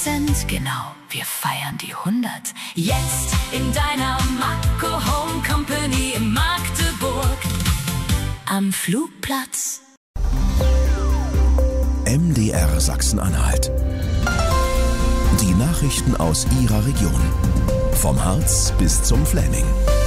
Genau, wir feiern die 100. Jetzt in deiner Makro Home Company in Magdeburg am Flugplatz. MDR Sachsen-Anhalt. Die Nachrichten aus Ihrer Region. Vom Harz bis zum Fläming.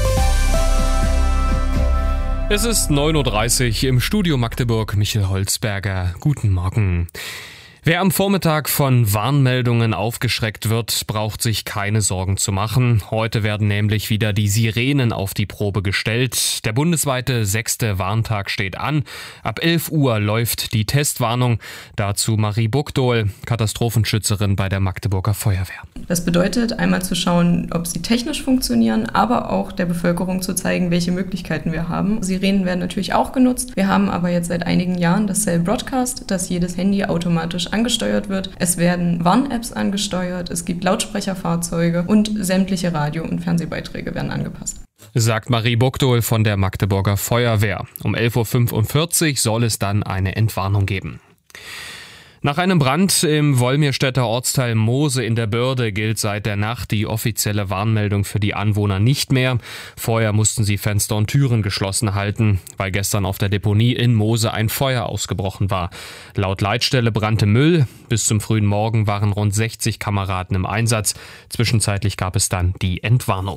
Es ist 9.30 Uhr im Studio Magdeburg. Michael Holzberger. Guten Morgen. Wer am Vormittag von Warnmeldungen aufgeschreckt wird, braucht sich keine Sorgen zu machen. Heute werden nämlich wieder die Sirenen auf die Probe gestellt. Der bundesweite 6. Warntag steht an. Ab 11 Uhr läuft die Testwarnung. Dazu Marie Bukdol, Katastrophenschützerin bei der Magdeburger Feuerwehr. Das bedeutet, einmal zu schauen, ob sie technisch funktionieren, aber auch der Bevölkerung zu zeigen, welche Möglichkeiten wir haben. Sirenen werden natürlich auch genutzt. Wir haben aber jetzt seit einigen Jahren das Cell Broadcast, dass jedes Handy automatisch angesteuert wird. Es werden Warn-Apps angesteuert, es gibt Lautsprecherfahrzeuge und sämtliche Radio- und Fernsehbeiträge werden angepasst. Sagt Marie Bukdol von der Magdeburger Feuerwehr. Um 11.45 Uhr soll es dann eine Entwarnung geben. Nach einem Brand im Wolmirstädter Ortsteil Moose in der Börde gilt seit der Nacht die offizielle Warnmeldung für die Anwohner nicht mehr. Vorher mussten sie Fenster und Türen geschlossen halten, weil gestern auf der Deponie in Moose ein Feuer ausgebrochen war. Laut Leitstelle brannte Müll. Bis zum frühen Morgen waren rund 60 Kameraden im Einsatz. Zwischenzeitlich gab es dann die Entwarnung.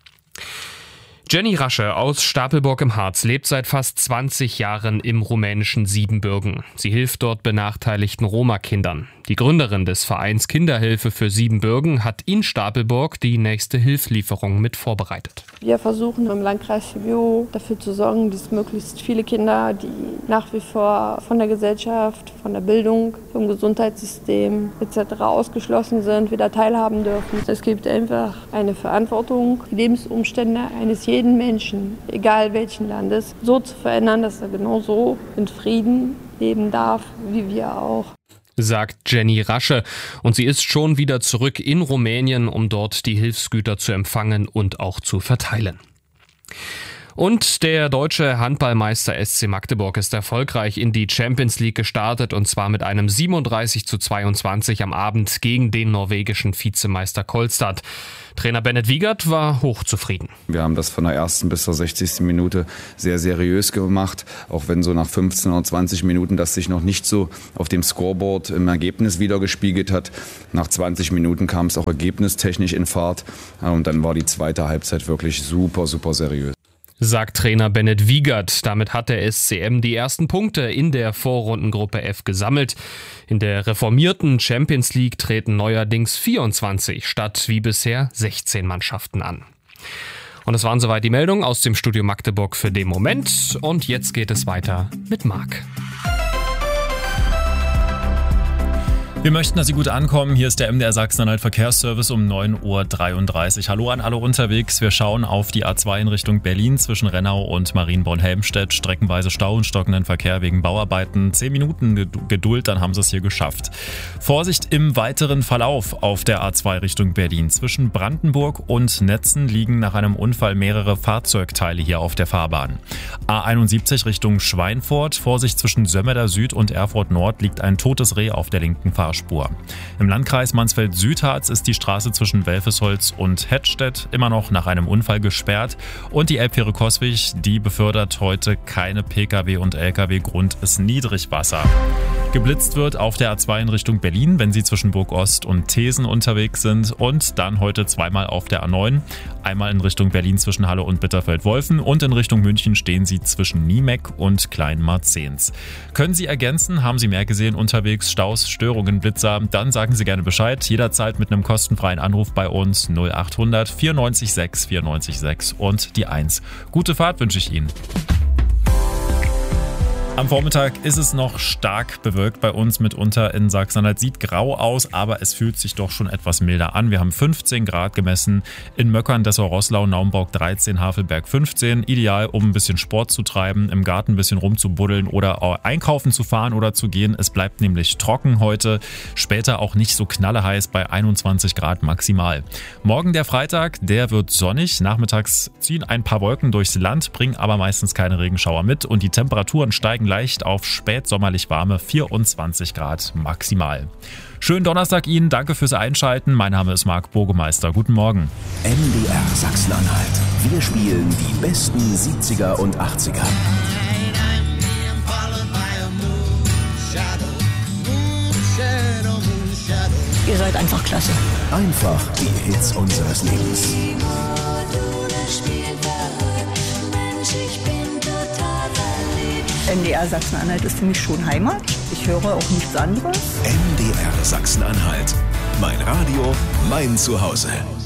Jenny Rasche aus Stapelburg im Harz lebt seit fast 20 Jahren im rumänischen Siebenbürgen. Sie hilft dort benachteiligten Roma-Kindern. Die Gründerin des Vereins Kinderhilfe für Siebenbürgen hat in Stapelburg die nächste Hilfslieferung mit vorbereitet. Wir versuchen im Landkreis Sibiu dafür zu sorgen, dass möglichst viele Kinder, die nach wie vor von der Gesellschaft, von der Bildung, vom Gesundheitssystem etc. ausgeschlossen sind, wieder teilhaben dürfen. Es gibt einfach eine Verantwortung, die Lebensumstände eines jeden Menschen, egal welchen Landes, so zu verändern, dass er genauso in Frieden leben darf, wie wir auch. Sagt Jenny Rasche. Und sie ist schon wieder zurück in Rumänien, um dort die Hilfsgüter zu empfangen und auch zu verteilen. Und der deutsche Handballmeister SC Magdeburg ist erfolgreich in die Champions League gestartet, und zwar mit einem 37:22 am Abend gegen den norwegischen Vizemeister Kolstad. Trainer Bennett Wiegert war hochzufrieden. Wir haben das von der ersten bis zur 60. Minute sehr seriös gemacht, auch wenn so nach 15 oder 20 Minuten das sich noch nicht so auf dem Scoreboard im Ergebnis wiedergespiegelt hat. Nach 20 Minuten kam es auch ergebnistechnisch in Fahrt, und dann war die zweite Halbzeit wirklich super seriös. Sagt Trainer Bennett Wiegert. Damit hat der SCM die ersten Punkte in der Vorrundengruppe F gesammelt. In der reformierten Champions League treten neuerdings 24 statt wie bisher 16 Mannschaften an. Und das waren soweit die Meldungen aus dem Studio Magdeburg für den Moment. Und jetzt geht es weiter mit Marc. Wir möchten, dass Sie gut ankommen. Hier ist der MDR Sachsen-Anhalt Verkehrsservice um 9.33 Uhr. Hallo an alle unterwegs. Wir schauen auf die A2 in Richtung Berlin zwischen Rennau und Marienborn-Helmstedt. Streckenweise Stau und stockenden Verkehr wegen Bauarbeiten. 10 Minuten Geduld, dann haben Sie es hier geschafft. Vorsicht im weiteren Verlauf auf der A2 Richtung Berlin. Zwischen Brandenburg und Netzen liegen nach einem Unfall mehrere Fahrzeugteile hier auf der Fahrbahn. A71 Richtung Schweinfurt. Vorsicht zwischen Sömmerda Süd und Erfurt Nord liegt ein totes Reh auf der linken Fahrspur. Im Landkreis Mansfeld-Südharz ist die Straße zwischen Welfesholz und Hettstedt immer noch nach einem Unfall gesperrt, und die Elbfähre Coswig, die befördert heute keine Pkw und Lkw, Grund ist Niedrigwasser. Geblitzt wird auf der A2 in Richtung Berlin, wenn Sie zwischen Burg-Ost und Thesen unterwegs sind, und dann heute zweimal auf der A9. Einmal in Richtung Berlin zwischen Halle und Bitterfeld-Wolfen, und in Richtung München stehen Sie zwischen Niemeck und Kleinmarzens. Können Sie ergänzen? Haben Sie mehr gesehen unterwegs? Staus, Störungen, Blitzer? Dann sagen Sie gerne Bescheid. Jederzeit mit einem kostenfreien Anruf bei uns 0800 94 6 94 6 und die 1. Gute Fahrt wünsche ich Ihnen. Am Vormittag ist es noch stark bewölkt bei uns mitunter in Sachsen-Anhalt. Sieht grau aus, aber es fühlt sich doch schon etwas milder an. Wir haben 15 Grad gemessen in Möckern, Dessau-Roßlau, Naumburg 13, Havelberg 15. Ideal, um ein bisschen Sport zu treiben, im Garten ein bisschen rumzubuddeln oder einkaufen zu fahren oder zu gehen. Es bleibt nämlich trocken heute. Später auch nicht so knalleheiß bei 21 Grad maximal. Morgen der Freitag, der wird sonnig. Nachmittags ziehen ein paar Wolken durchs Land, bringen aber meistens keine Regenschauer mit, und die Temperaturen steigen steigen leicht auf spätsommerlich warme 24 Grad maximal. Schönen Donnerstag Ihnen, danke fürs Einschalten. Mein Name ist Marc Burgemeister. Guten Morgen. MDR Sachsen-Anhalt. Wir spielen die besten 70er und 80er. Ihr seid einfach klasse. Einfach die Hits unseres Lebens. MDR Sachsen-Anhalt ist für mich schon Heimat. Ich höre auch nichts anderes. MDR Sachsen-Anhalt. Mein Radio, mein Zuhause.